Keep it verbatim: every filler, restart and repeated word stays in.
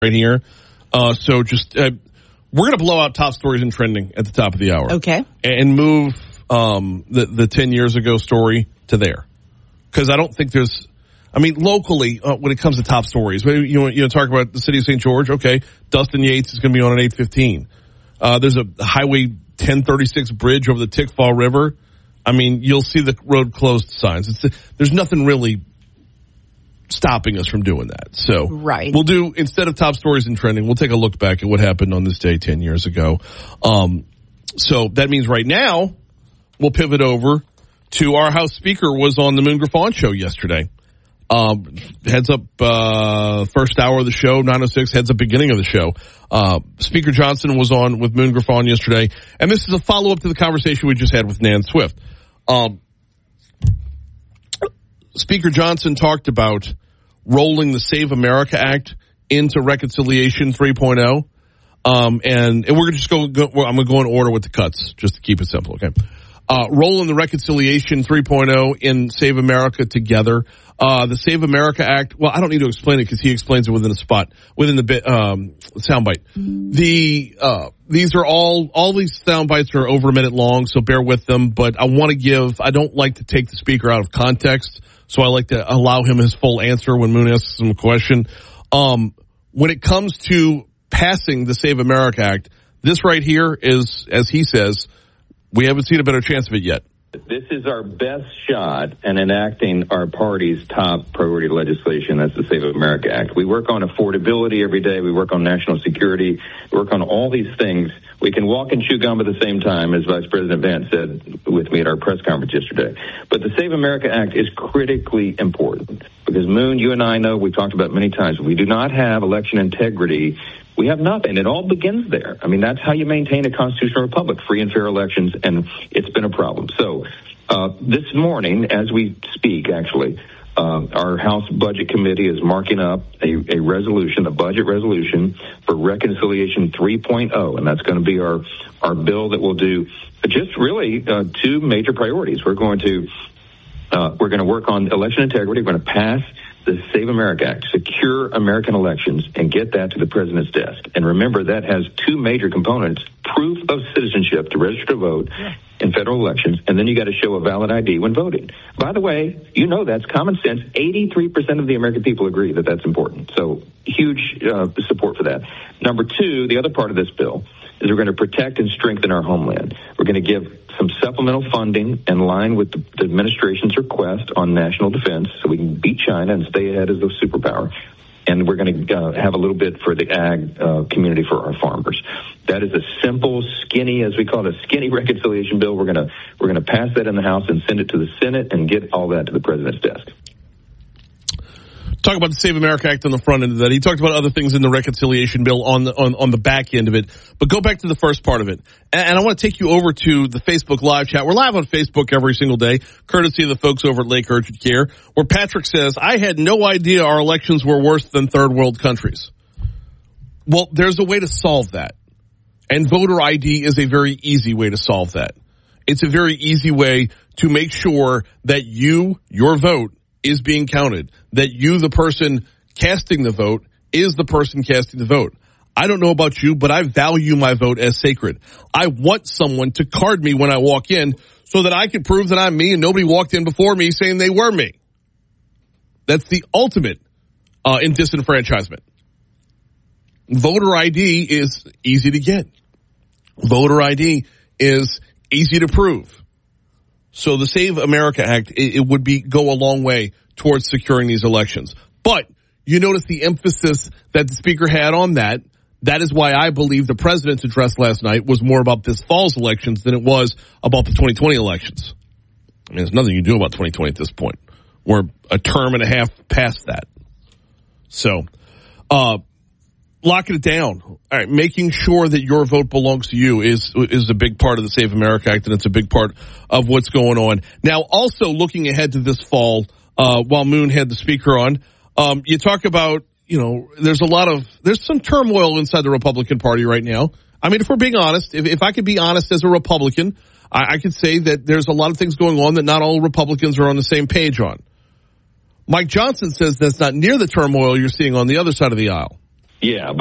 right here. Uh, so just uh, we're going to blow out top stories and trending at the top of the hour. Okay. And move um, the the ten years ago story to there, because I don't think there's. I mean, locally, uh, when it comes to top stories, you you know, talk about the city of Saint George. Okay, Dustin Yates is going to be on an eight fifteen. Uh, there's a Highway ten thirty-six bridge over the Tickfall River. I mean, you'll see the road closed signs. It's, there's nothing really stopping us from doing that. So right. We'll do, instead of top stories and trending, we'll take a look back at what happened on this day ten years ago. Um, so that means right now we'll pivot over to our House Speaker was on the Moon Griffon show yesterday. Um, heads up, uh, first hour of the show, nine oh six, heads up beginning of the show. Uh, Speaker Johnson was on with Moon Griffon yesterday, and this is a follow-up to the conversation we just had with Nan Swift. Um, Speaker Johnson talked about rolling the Save America Act into Reconciliation three point oh. Um, and, and we're going to just go, go I'm going to go in order with the cuts, just to keep it simple, okay? Uh, rolling the Reconciliation three point oh in Save America together. Uh, the Save America Act, well, I don't need to explain it because he explains it within a spot, within the bit, um, soundbite. The, uh, these are all, all these sound bites are over a minute long, so bear with them, but I want to give, I don't like to take the speaker out of context, so I like to allow him his full answer when Moon asks him a question. Um, when it comes to passing the Save America Act, this right here is, as he says, we haven't seen a better chance of it yet. This is our best shot at enacting our party's top priority legislation. That's the Save America Act. We work on affordability every day. We work on national security. We work on all these things. We can walk and chew gum at the same time, as Vice President Vance said with me at our press conference yesterday. But the Save America Act is critically important because, Moon, you and I know, we've talked about it many times, if we do not have election integrity, we have nothing. It all begins there. I mean, that's how you maintain a constitutional republic, free and fair elections, and it's been a problem. So uh, this morning, as we speak, actually, uh, our House Budget Committee is marking up a, a resolution, a budget resolution for Reconciliation three point oh, and that's going to be our, our bill that will do just really uh, two major priorities. We're going to uh, we're going to work on election integrity. We're going to pass the Save America Act, secure American elections, and get that to the president's desk. And remember, that has two major components: proof of citizenship to register to vote in federal elections, and then you got to show a valid I D when voting. By the way, you know that's common sense. eighty-three percent of the American people agree that that's important. So huge uh, support for that. Number two, the other part of this bill is we're going to protect and strengthen our homeland. We're going to give some supplemental funding in line with the, the administration's request on national defense so we can beat China and stay ahead as a superpower. And we're going to uh, have a little bit for the ag uh, community, for our farmers. That is a simple, skinny, as we call it, a skinny reconciliation bill. We're going to we're going to pass that in the House and send it to the Senate and get all that to the president's desk. Talk about the Save America Act on the front end of that. He talked about other things in the reconciliation bill on the on, on the back end of it. But go back to the first part of it. And, and I want to take you over to the Facebook live chat. We're live on Facebook every single day, courtesy of the folks over at Lake Urgent Care, where Patrick says, I had no idea our elections were worse than third world countries. Well, there's a way to solve that. And voter I D is a very easy way to solve that. It's a very easy way to make sure that you, your vote, is being counted, that you, the person casting the vote, is the person casting the vote. I don't know about you, but I value my vote as sacred. I want someone to card me when I walk in so that I can prove that I'm me and nobody walked in before me saying they were me. That's the ultimate uh, in disenfranchisement. Voter I D is easy to get. Voter I D is easy to prove. So the Save America Act, it, it would be go a long way towards securing these elections. But you notice the emphasis that the speaker had on that. That is why I believe the president's address last night was more about this fall's elections than it was about the twenty twenty elections. I mean, there's nothing you can do about twenty twenty at this point. We're a term and a half past that. So, uh, locking it down. All right, making sure that your vote belongs to you is is a big part of the Save America Act, and it's a big part of what's going on. Now, also looking ahead to this fall, uh, while Moon had the speaker on, um, you talk about, you know, there's a lot of, there's some turmoil inside the Republican Party right now. I mean, if we're being honest, if, if I could be honest as a Republican, I, I could say that there's a lot of things going on that not all Republicans are on the same page on. Mike Johnson says that's not near the turmoil you're seeing on the other side of the aisle. Yeah,